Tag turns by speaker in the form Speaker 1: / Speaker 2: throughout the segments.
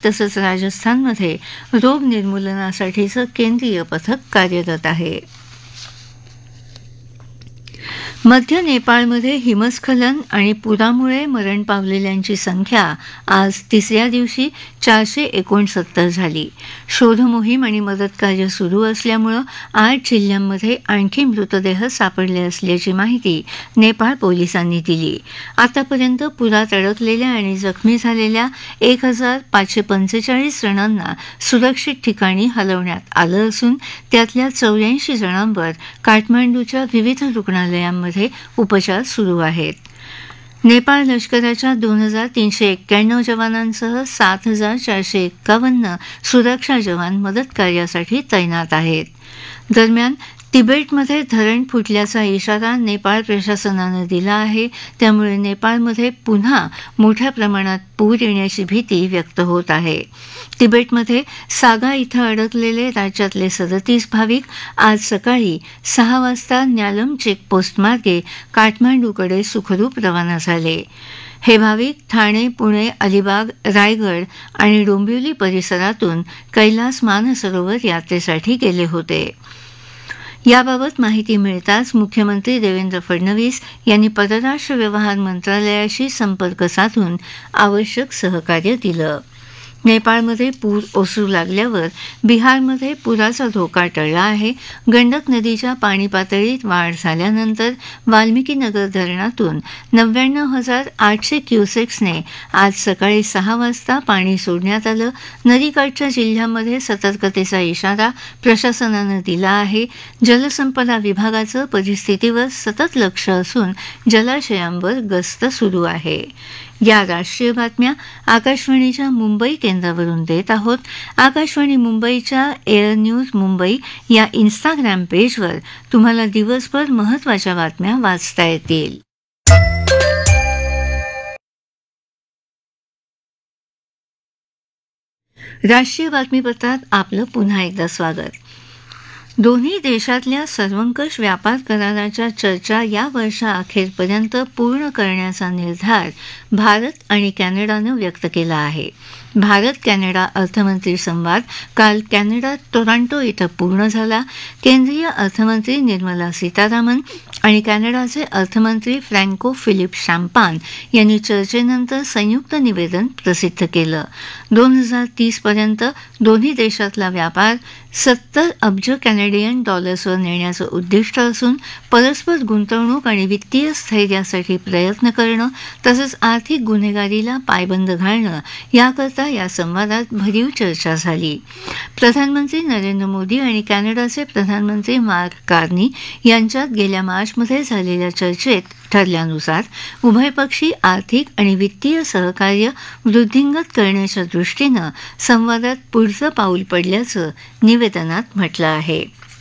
Speaker 1: तसंच राजस्थानमध्ये रोग निर्मूलनासाठीचं केंद्रीय पथक कार्यरत आहे. मध्य नेपाळमध्ये हिमस्खलन आणि पुरामुळे मरण पावलेल्यांची संख्या आज तिसऱ्या दिवशी 469 झाली. शोधमोहीम आणि मदतकार्य सुरू असल्यामुळे 8 जिल्ह्यांमध्ये आणखी मृतदेह सापडले असल्याची माहिती नेपाळ पोलिसांनी दिली. आतापर्यंत पुरात अडकलेल्या आणि जखमी झालेल्या 1545 जणांना सुरक्षित ठिकाणी हलवण्यात आलं असून त्यातल्या 84 जणांवर काठमांडूच्या विविध रुग्णालयांमध्ये उपचार सुरू आहेत. नेपाळ लष्कराच्या 2391 जवानांसह 7451 सुरक्षा जवान मदत कार्यासाठी तैनात आहेत. दरम्यान तिबेटमध्ये धरण फुटल्याचा इशारा नेपाळ प्रशासनानं दिला आहे. त्यामुळे नेपाळमध्ये पुन्हा मोठ्या प्रमाणात पूर येण्याची भीती व्यक्त होत आहे. तिबेटमध्ये सागा इथं अडकलेले राज्यातले 37 भाविक आज सकाळी 6 वाजता न्यालम चेकपोस्ट मार्गे काठमांडूकडे सुखरूप रवाना झाले. हे भाविक ठाणे, पुणे, अलिबाग, रायगड आणि डोंबिवली परिसरातून कैलास मानसरोवर यात्रेसाठी गेले होते. याबाबत माहिती मिळताच मुख्यमंत्री देवेंद्र फडणवीस यांनी परराष्ट्र व्यवहार मंत्रालयाशी संपर्क साधून आवश्यक सहकार्य दिलं. नेपाळमध्ये पूर ओसरू लागल्यावर बिहारमध्ये पुराचा धोका टळला आहे. गंडक नदीच्या पाणी पातळीत वाढ झाल्यानंतर वाल्मिकीनगर धरणातून 99,800 क्युसेक्सने आज सकाळी 6 वाजता पाणी सोडण्यात आलं. नदीकाठच्या जिल्ह्यांमध्ये सतर्कतेचा इशारा प्रशासनानं दिला आहे. जलसंपदा विभागाचं परिस्थितीवर सतत लक्ष असून जलाशयांवर गस्त सुरू आहे. या राष्ट्रीय बातम्या आकाशवाणीच्या मुंबई केंद्रावरून देत आहोत. आकाशवाणी मुंबईच्या एअर न्यूज मुंबई या इन्स्टाग्राम पेजवर तुम्हाला दिवसभर महत्त्वाच्या बातम्या वाचता येतील. राष्ट्रीय बातमीपत्रात आपलं पुन्हा एकदा स्वागत. दोन्ही देशातल्या सर्वंकष व्यापार कराराच्या चर्चा या वर्षाअखेरपर्यंत पूर्ण करण्याचा निर्धार भारत आणि कॅनडानं व्यक्त केला आहे. भारत कॅनडा अर्थमंत्री संवाद काल कॅनडात टोरंटो इथं पूर्ण झाला. केंद्रीय अर्थमंत्री निर्मला सीतारामन आणि कॅनडाचे अर्थमंत्री फ्रँको फिलिप शॅम्पान यांनी चर्चेनंतर संयुक्त निवेदन प्रसिद्ध केलं. 2030 पर्यंत दोन्ही देशातला व्यापार 70 अब्ज कॅनडियन डॉलर्सवर नेण्याचं उद्दिष्ट असून परस्पर गुंतवणूक आणि वित्तीय स्थैर्यासाठी प्रयत्न करणं तसंच आर्थिक गुन्हेगारीला पायबंद घालणं याकरता या संवादात भरीव चर्चा झाली. प्रधानमंत्री नरेंद्र मोदी आणि कॅनडाचे प्रधानमंत्री मार्क कार्नी यांच्यात गेल्या मार्चमध्ये झालेल्या चर्चेत ठरल्यानुसार उभयपक्षी आर्थिक आणि वित्तीय सहकार्य वृद्धिंगत करण्याच्या दृष्टीनं संवादात पुढचं पाऊल पडल्याचं निवेदनात म्हटलं आहे.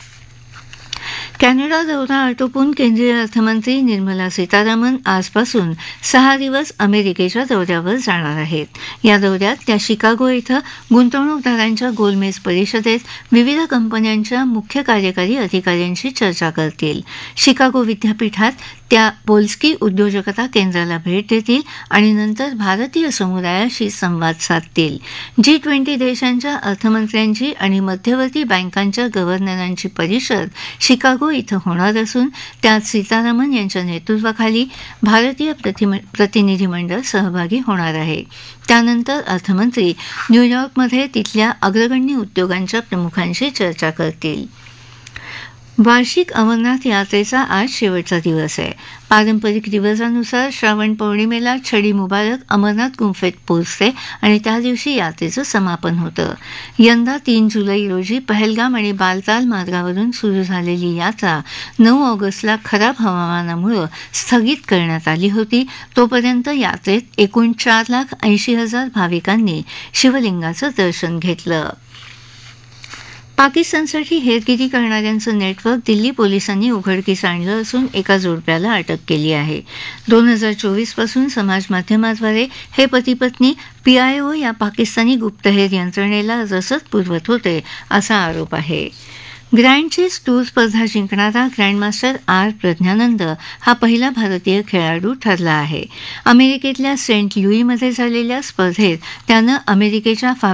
Speaker 1: कॅनडा दौरा आटोपून केंद्रीय अर्थमंत्री निर्मला सीतारामन आजपासून 6 दिवस अमेरिकेच्या दौऱ्यावर जाणार आहेत. या दौऱ्यात त्या शिकागो इथं गुंतवणूकदारांच्या गोलमेज परिषदेत विविध कंपन्यांच्या मुख्य कार्यकारी अधिकाऱ्यांशी चर्चा करतील. शिकागो विद्यापीठात त्या पोल्स्की उद्योजकता केंद्राला भेट देतील आणि नंतर भारतीय समुदायाशी संवाद साधतील. G20 देशांच्या अर्थमंत्र्यांची आणि मध्यवर्ती बँकांच्या गव्हर्नरांची परिषद शिकागो इथं होणार असून त्यात सीतारामन यांच्या नेतृत्वाखाली भारतीय प्रतिनिधिमंडळ सहभागी होणार आहे. त्यानंतर अर्थमंत्री न्यूयॉर्कमध्ये तिथल्या अग्रगण्य उद्योगांच्या प्रमुखांशी चर्चा करतील. वार्षिक अमरनाथ यात्रेचा आज शेवटचा दिवस आहे. पारंपरिक दिवसानुसार श्रावण पौर्णिमेला छडी मुबारक अमरनाथ गुंफेत पोहोचते आणि त्या दिवशी यात्रेचं समापन होतं. यंदा 3 जुलै रोजी पहलगाम आणि बालताल मार्गावरून सुरू झालेली यात्रा 9 ऑगस्टला खराब हवामानामुळे स्थगित करण्यात आली होती. तोपर्यंत यात्रेत एकूण 4,80,000 भाविकांनी शिवलिंगाचं दर्शन घेतलं. पाकिस्तानसाठी हेरगिरी करणाऱ्यांचं नेटवर्क दिल्ली पोलिसांनी उघडकीस आणलं असून एका जोडप्याला अटक केली आहे. 2024 पासून समाजमाध्यमाद्वारे हे पती पत्नी PIO या पाकिस्तानी गुप्तहेर यंत्रणेला रसद पुरवत होते असा आरोप आहे. ग्रँड चेस टूर स्पर्धा जिंकणारा ग्रँडमास्टर R प्रज्ञानंद हा पहिला भारतीय खेळाडू ठरला आहे. अमेरिकेतल्या सेंट लुईमध्ये झालेल्या स्पर्धेत त्यानं अमेरिकेच्या